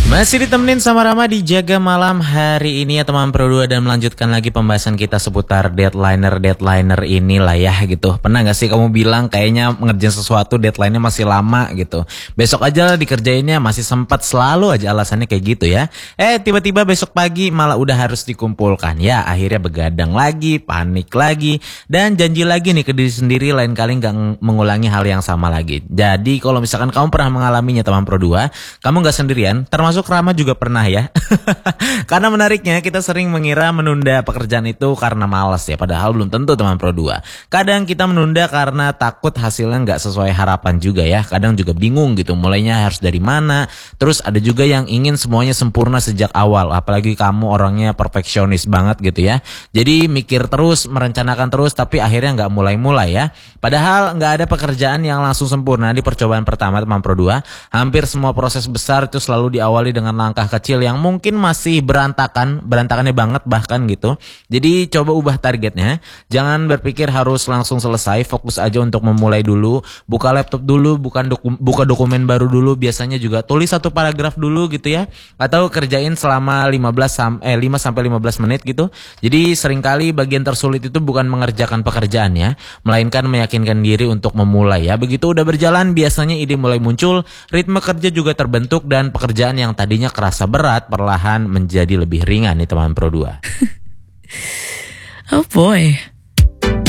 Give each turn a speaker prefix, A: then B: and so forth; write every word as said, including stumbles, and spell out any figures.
A: Masih ditemenin sama Rama di Jaga Malam hari ini ya teman Pro dua, dan melanjutkan lagi pembahasan kita seputar deadliner-deadliner inilah ya gitu. Pernah gak sih kamu bilang kayaknya ngerjain sesuatu deadline-nya masih lama gitu, besok aja lah dikerjainnya, masih sempat, selalu aja alasannya kayak gitu ya. Eh tiba-tiba besok pagi malah udah harus dikumpulkan ya, akhirnya begadang lagi, panik lagi, dan janji lagi nih ke diri sendiri lain kali gak mengulangi hal yang sama lagi. Jadi kalau misalkan kamu pernah mengalaminya teman Pro dua, kamu gak sendirian, termasuk Rama juga pernah ya. Karena menariknya kita sering mengira menunda pekerjaan itu karena malas ya, padahal belum tentu teman Pro dua. Kadang kita menunda karena takut hasilnya nggak sesuai harapan juga ya. Kadang juga bingung gitu mulainya harus dari mana. Terus ada juga yang ingin semuanya sempurna sejak awal, apalagi kamu orangnya perfeksionis banget gitu ya. Jadi mikir terus, merencanakan terus, tapi akhirnya nggak mulai-mulai ya. Padahal nggak ada pekerjaan yang langsung sempurna di percobaan pertama teman Pro dua. Hampir semua proses besar itu selalu diawali dengan langkah kecil yang mungkin masih berantakan, berantakannya banget bahkan gitu. Jadi coba ubah targetnya. Jangan berpikir harus langsung selesai, fokus aja untuk memulai dulu. Buka laptop dulu, bukan doku, buka dokumen baru dulu. Biasanya juga tulis satu paragraf dulu gitu ya. Atau kerjain selama lima belas sampai lima belas menit gitu. Jadi seringkali bagian tersulit itu bukan mengerjakan pekerjaannya, melainkan meyakinkan diri untuk memulai ya. Begitu udah berjalan, biasanya ide mulai muncul, ritme kerja juga terbentuk, dan pekerjaan yang tadinya kerasa berat perlahan menjadi lebih ringan nih teman Pro dua.
B: Oh boy.